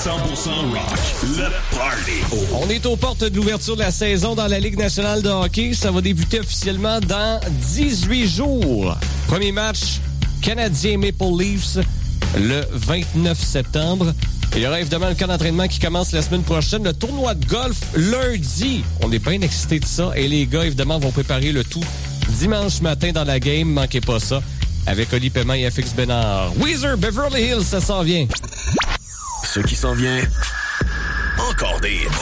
rock, le party. On est aux portes de l'ouverture de la saison dans la Ligue nationale de hockey. Ça va débuter officiellement dans 18 jours. Premier match, Canadien Maple Leafs, le 29 septembre. Il y aura évidemment le camp d'entraînement qui commence la semaine prochaine. Le tournoi de golf, lundi. On est bien excités de ça. Et les gars, évidemment, vont préparer le tout dimanche matin dans la game. Manquez pas ça. Avec Oli Paiement et FX Bénard. Weezer, Beverly Hills, ça s'en vient. Ce qui s'en vient, encore des hits.